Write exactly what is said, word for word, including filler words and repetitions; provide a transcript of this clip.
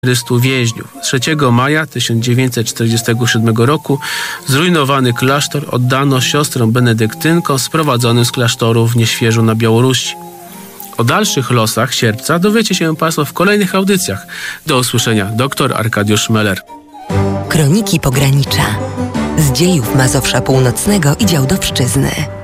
czterystu więźniów. trzeciego maja tysiąc dziewięćset czterdziestego siódmego roku zrujnowany klasztor oddano siostrom benedyktynkom sprowadzonym z klasztoru w Nieświeżu na Białorusi. O dalszych losach Sierpca dowiecie się Państwo w kolejnych audycjach. Do usłyszenia. Doktor Arkadiusz Meller. Kroniki Pogranicza. Z dziejów Mazowsza Północnego i Działdowszczyzny.